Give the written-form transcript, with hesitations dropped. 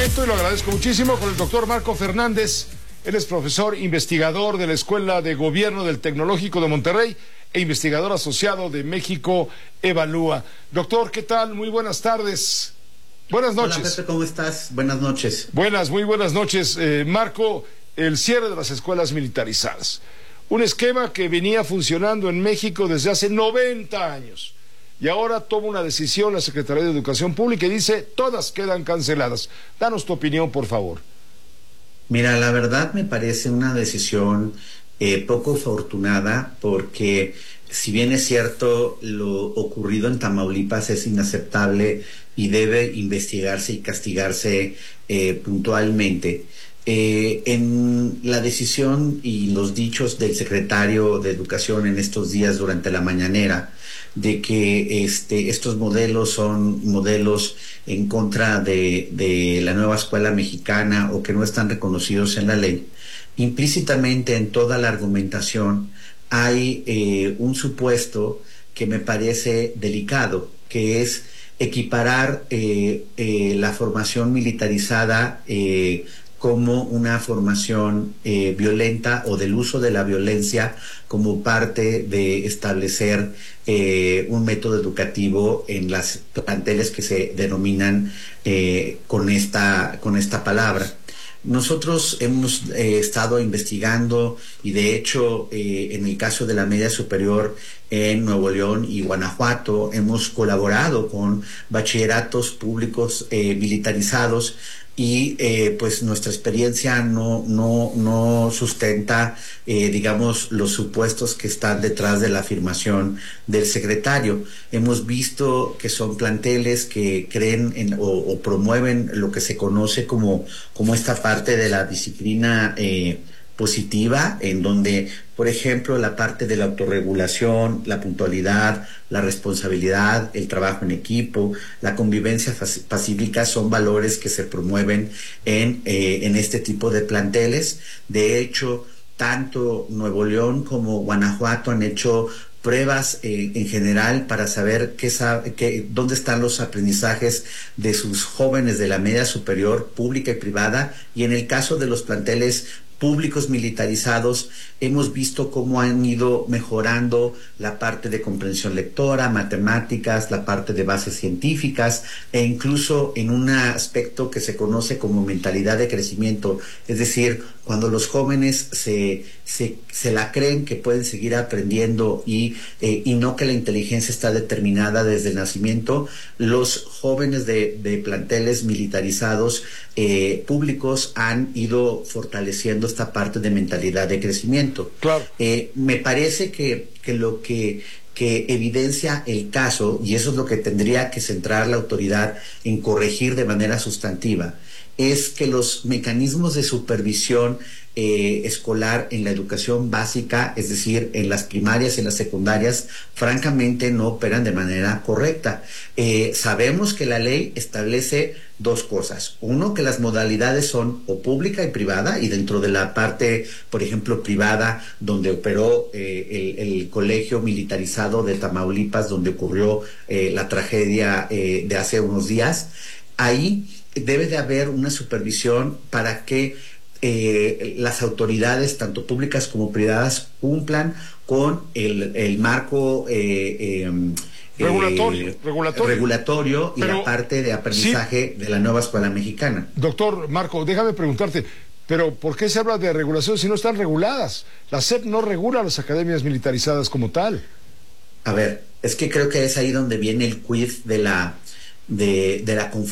momento, y lo agradezco muchísimo, con el doctor Marco Fernández. Él es profesor investigador de la Escuela de Gobierno del Tecnológico de Monterrey e investigador asociado de México Evalúa. Doctor, ¿qué tal? Muy buenas tardes. Buenas noches. Hola, Pepe, ¿cómo estás? Buenas noches. Muy buenas noches. Marco, el cierre de las escuelas militarizadas. Un esquema que venía funcionando en México desde hace 90 años. Y ahora toma una decisión la Secretaría de Educación Pública y dice, todas quedan canceladas. Danos tu opinión, por favor. Mira, la verdad me parece una decisión poco afortunada, porque si bien es cierto, lo ocurrido en Tamaulipas es inaceptable y debe investigarse y castigarse puntualmente. En la decisión y los dichos del secretario de Educación en estos días durante la mañanera, de que estos modelos son modelos en contra de la nueva escuela mexicana o que no están reconocidos en la ley, implícitamente en toda la argumentación hay un supuesto que me parece delicado, que es equiparar la formación militarizada como una formación violenta, o del uso de la violencia como parte de establecer un método educativo en las planteles que se denominan con esta palabra. Nosotros hemos estado investigando y de hecho en el caso de la media superior en Nuevo León y Guanajuato hemos colaborado con bachilleratos públicos militarizados y pues nuestra experiencia no sustenta digamos los supuestos que están detrás de la afirmación del secretario. Hemos visto que son planteles que creen o promueven lo que se conoce como esta parte de la disciplina positiva, en donde, por ejemplo, la parte de la autorregulación, la puntualidad, la responsabilidad, el trabajo en equipo, la convivencia pacífica son valores que se promueven en este tipo de planteles. De hecho, tanto Nuevo León como Guanajuato han hecho pruebas en general para saber dónde están los aprendizajes de sus jóvenes de la media superior pública y privada, y en el caso de los planteles públicos militarizados hemos visto cómo han ido mejorando la parte de comprensión lectora, matemáticas, la parte de bases científicas, e incluso en un aspecto que se conoce como mentalidad de crecimiento, es decir, cuando los jóvenes se la creen que pueden seguir aprendiendo y no que la inteligencia está determinada desde el nacimiento. Los jóvenes de planteles militarizados públicos han ido fortaleciendo esta parte de mentalidad de crecimiento. Claro. Me parece que lo que evidencia el caso, y eso es lo que tendría que centrar la autoridad en corregir de manera sustantiva, es que los mecanismos de supervisión escolar en la educación básica, es decir, en las primarias y en las secundarias, francamente no operan de manera correcta. Sabemos que la ley establece dos cosas. Uno, que las modalidades son o pública y privada, y dentro de la parte, por ejemplo, privada, donde operó el colegio militarizado de Tamaulipas, donde ocurrió la tragedia de hace unos días, ahí debe de haber una supervisión para que las autoridades, tanto públicas como privadas, cumplan con el marco regulatorio y la parte de aprendizaje de la nueva escuela mexicana. Doctor Marco, déjame preguntarte, pero ¿por qué se habla de regulación si no están reguladas? La SEP no regula las academias militarizadas como tal. A ver, es que creo que es ahí donde viene el quiz de la confusión.